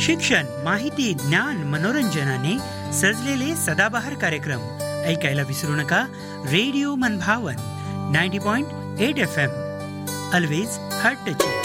शिक्षण, माहिती, ज्ञान, मनोरंजनाने सजलेले सदाबहार कार्यक्रम ऐकायला विसरू नका. रेडिओ मनभावन 90.8 FM. Always heart touching.